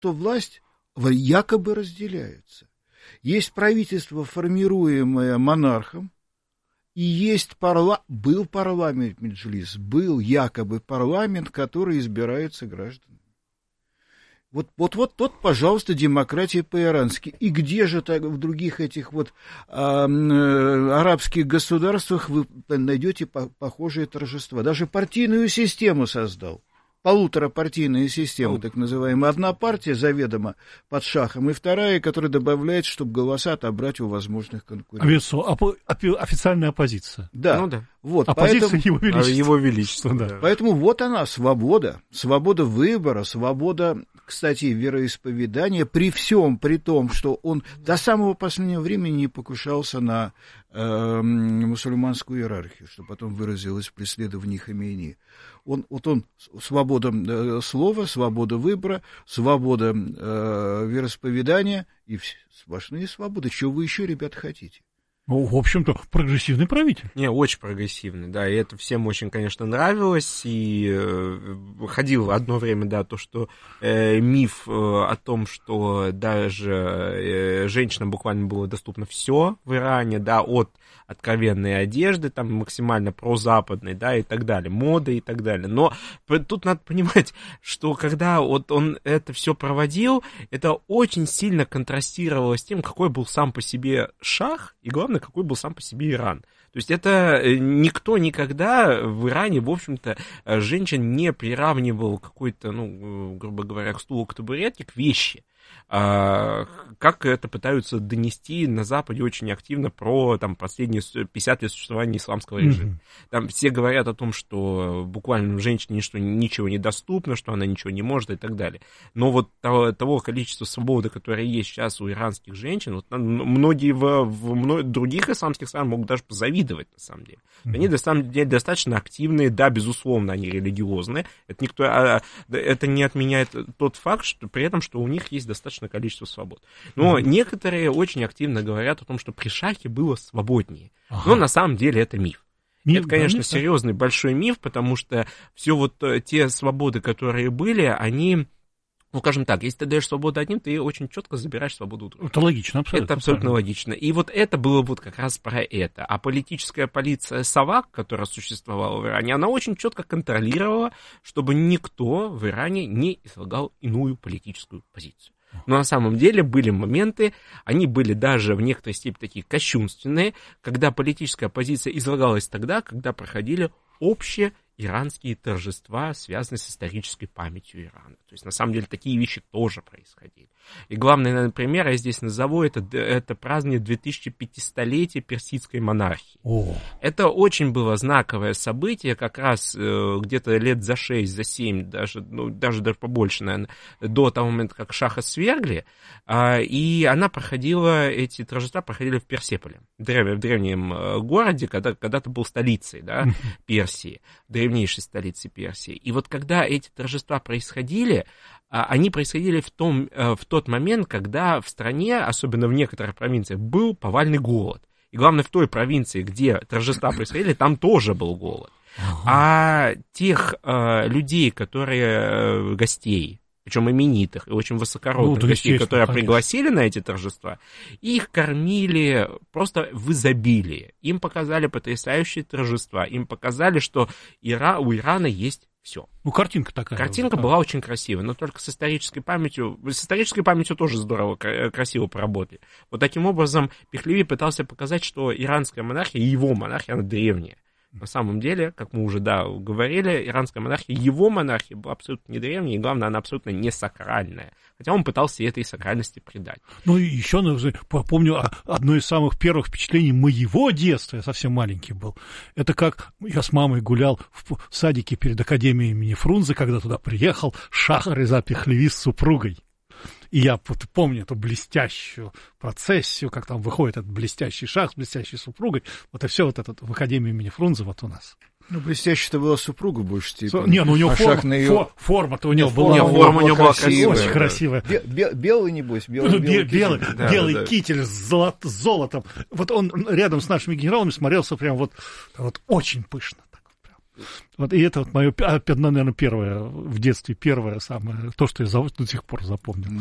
то власть якобы разделяется. Есть правительство, формируемое монархом, и есть был парламент Меджлис, был якобы парламент, который избирается гражданами. Вот, пожалуйста, демократия по-ирански. И где же так в других этих арабских государствах вы найдете похожие торжества? Даже партийную систему создал. Полуторапартийная система, так называемая. Одна партия заведомо под шахом, и вторая, которая добавляет, чтобы голоса отобрать у возможных конкурентов. Официальная оппозиция. Да. Ну, да. Вот, оппозиция Его Величества. Да. Поэтому вот она, свобода выбора, свобода, кстати, вероисповедания, при том, что он до самого последнего времени не покушался на мусульманскую иерархию, что потом выразилось в преследовании Хамейни. Он свобода слова, свобода выбора, свобода вероисповедания и сплошные свободы. Чего вы еще, ребята, хотите? Ну, в общем-то, прогрессивный правитель. Не, очень прогрессивный, да, и это всем очень, конечно, нравилось, и ходил одно время, да, то, что миф о том, что даже женщинам буквально было доступно все в Иране, да, от откровенной одежды, там, максимально прозападной, да, и так далее, моды и так далее. Но тут надо понимать, что когда вот он это все проводил, это очень сильно контрастировало с тем, какой был сам по себе шах, и главное, какой был сам по себе Иран. То есть это никто никогда в Иране, в общем-то, женщин не приравнивал какой-то, ну, грубо говоря, к стулу, к табуретке, к вещи. Как это пытаются донести на Западе очень активно про там, последние 50 лет существования исламского режима. Там все говорят о том, что буквально женщине ничего не доступно, что она ничего не может и так далее. Но вот того количества свободы, которое есть сейчас у иранских женщин, вот, многие в других исламских странах могут даже позавидовать, на самом деле. Они, на самом деле, достаточно активные, да, безусловно, они религиозные. Это не отменяет тот факт, что при этом, что у них есть достаточное количество свобод. Но некоторые очень активно говорят о том, что при шахе было свободнее. Но на самом деле это миф. Это, конечно, серьезный большой миф, потому что все вот те свободы, которые были, они... Ну, скажем так, если ты даешь свободу одним, ты очень четко забираешь свободу у других. Это логично, абсолютно. Это абсолютно логично. И вот это было вот как раз про это. А политическая полиция САВАК, которая существовала в Иране, она очень четко контролировала, чтобы никто в Иране не излагал иную политическую позицию. Но на самом деле были моменты, они были даже в некоторой степени такие кощунственные, когда политическая оппозиция излагалась тогда, когда проходили общие иранские торжества, связанные с исторической памятью Ирана. То есть, на самом деле, такие вещи тоже происходили. И главный, например, я здесь назову, это празднование 2500-летия персидской монархии. Это очень было знаковое событие, как раз где-то лет за 6, за 7, даже побольше, наверное, до того момента, как шаха свергли, и эти торжества проходили в Персеполе, в древнем городе, когда-то был столицей, да, Персии, древнейшей столицы Персии. И вот когда эти торжества происходили, они происходили в тот момент, когда в стране, особенно в некоторых провинциях, был повальный голод. И главное, в той провинции, где торжества происходили, там тоже был голод. А тех людей, гостей, причем именитых и очень высокородных гостей, которые пригласили на эти торжества, их кормили просто в изобилии. Им показали потрясающие торжества, им показали, что у Ирана есть все. Ну, картинка такая. Картинка была очень красивая, но только с исторической памятью. С исторической памятью тоже здорово, красиво поработали. Вот таким образом Пехлеви пытался показать, что иранская монархия, его монархия, она древняя. На самом деле, как мы уже говорили, иранская монархия, его монархия была абсолютно не древняя, и главное, она абсолютно не сакральная. Хотя он пытался этой сакральности придать. Ну и еще, помню, одно из самых первых впечатлений моего детства, я совсем маленький был, это как я с мамой гулял в садике перед Академией имени Фрунзе, когда туда приехал Шахрезад Пехлеви с супругой. И я помню эту блестящую процессию, как там выходит этот блестящий шах с блестящей супругой. Вот и все вот это в Академии имени Фрунзе вот у нас. Ну, блестящая-то была супруга больше степени. Не, ну у него форма-то у него была. Форма у него была красивая. Очень красивая. Белый, небось, белый китель с золотом. Вот он рядом с нашими генералами смотрелся прям вот очень пышно. Вот, и это вот мое, наверное, первое в детстве, первое самое, то, что я до сих пор запомнил.